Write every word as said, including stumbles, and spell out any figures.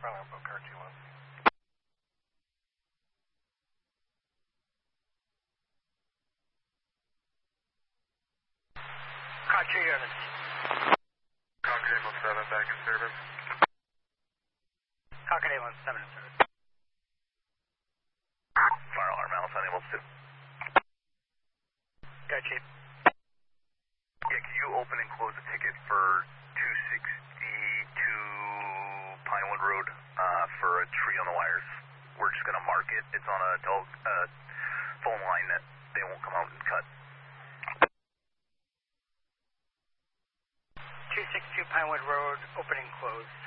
front of car two one. Car two units. Concord eight one seven, back in service. Concord eight one seven in service. Fire alarm, Alpha, animals two. Go, Chief. Yeah, can you open and close a ticket for two sixty-two Pinewood Road uh, for a tree on the wires? We're just going to mark it. It's on a dog, uh, phone line that they won't come out and cut. two sixty-two Pinewood Road, open and close.